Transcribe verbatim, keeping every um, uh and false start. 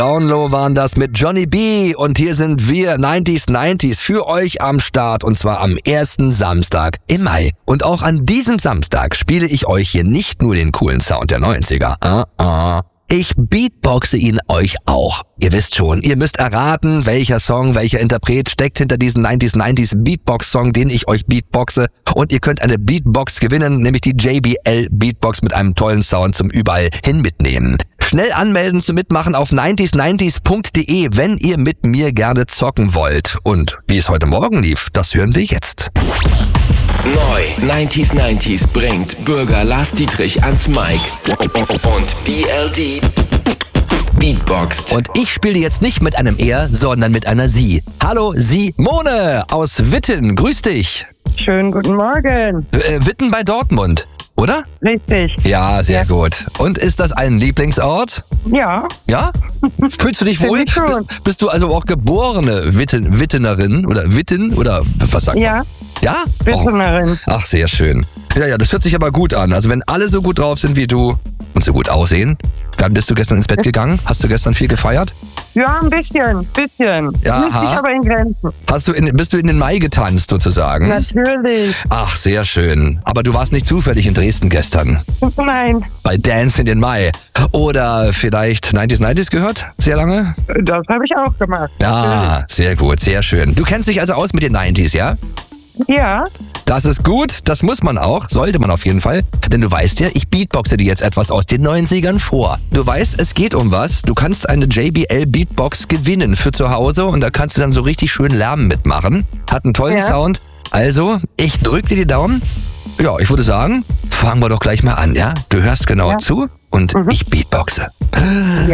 Download waren das mit Johnny B. Und hier sind wir neunziger neunzig für euch am Start. Und zwar am ersten Samstag im Mai. Und auch an diesem Samstag spiele ich euch hier nicht nur den coolen Sound der neunziger. Uh -uh. Ich beatboxe ihn euch auch. Ihr wisst schon, ihr müsst erraten, welcher Song, welcher Interpret steckt hinter diesem neunziger neunzig Beatbox-Song, den ich euch beatboxe. Und ihr könnt eine Beatbox gewinnen, nämlich die J B L Beatbox mit einem tollen Sound zum überall hin mitnehmen. Schnell anmelden zum Mitmachen auf neunzig neunzig punkt de, wenn ihr mit mir gerne zocken wollt. Und wie es heute Morgen lief, das hören wir jetzt. Neu neunzig neunzig bringt Bürger Lars Dietrich ans Mic und B L D beatboxt. Und ich spiele jetzt nicht mit einem Er, sondern mit einer Sie. Hallo Simone aus Witten, grüß dich. Schönen guten Morgen. Äh, Witten bei Dortmund, oder? Richtig. Ja, sehr Ja. gut. Und ist das ein Lieblingsort? Ja, Ja? Fühlst du dich wohl? Finde ich schon. Bist, bist du also auch geborene Witten, Wittenerin oder Witten oder was sagt ja, man? Ja? Oh. Wittenerin. Ach, sehr schön. Ja, ja, das hört sich aber gut an. Also wenn alle so gut drauf sind wie du und so gut aussehen, dann bist du gestern ins Bett gegangen? Hast du gestern viel gefeiert? Ja, ein bisschen, bisschen. Ja, Nicht aha. aber in Grenzen. Hast du in, bist du in den Mai getanzt sozusagen? Natürlich. Ach, sehr schön. Aber du warst nicht zufällig in Dresden gestern. Nein, Bei Dance in den Mai. Oder vielleicht neunzig neunzig gehört? Sehr lange? das habe ich auch gemacht. Ja, sehr gut, sehr schön. Du kennst dich also aus mit den neunziger, ja? Ja, Das ist gut, das muss man auch, sollte man auf jeden Fall. Denn du weißt ja, ich beatboxe dir jetzt etwas aus den neunzigern vor. Du weißt, es geht um was. Du kannst eine J B L Beatbox gewinnen für zu Hause und da kannst du dann so richtig schön Lärm mitmachen. Hat einen tollen Ja. Sound. Also, ich drück dir die Daumen. Ja, ich würde sagen, fangen wir doch gleich mal an, ja? Du hörst genau Ja. zu und ich beatboxe.